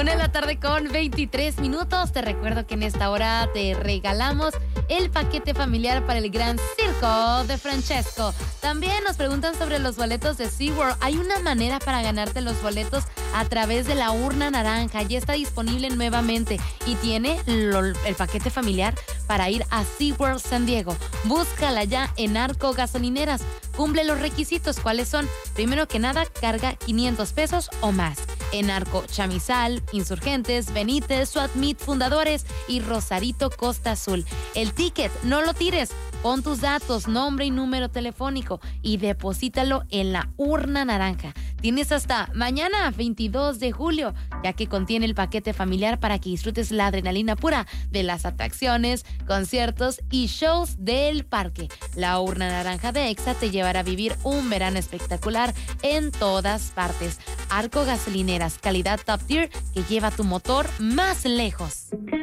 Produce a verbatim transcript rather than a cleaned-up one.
Una de la tarde con veintitrés minutos. Te recuerdo que en esta hora te regalamos el paquete familiar para el Gran Circo de Francesco. También nos preguntan sobre los boletos de SeaWorld. Hay una manera para ganarte los boletos a través de la urna naranja. Ya está disponible nuevamente y tiene lo, el paquete familiar para ir a SeaWorld San Diego. Búscala ya en Arco Gasolineras. Cumple los requisitos. ¿Cuáles son? Primero que nada, carga quinientos pesos o más. En Arco Chamizal, Insurgentes, Benítez, Suadmit, Fundadores y Rosarito Costa Azul. El ticket, no lo tires. Pon tus datos, nombre y número telefónico y deposítalo en la urna naranja. Tienes hasta mañana, veintidós de julio, ya que contiene el paquete familiar para que disfrutes la adrenalina pura de las atracciones, conciertos y shows del parque. La urna naranja de Exa te llevará a vivir un verano espectacular en todas partes. Arco Gasolineras, calidad top tier que lleva tu motor más lejos.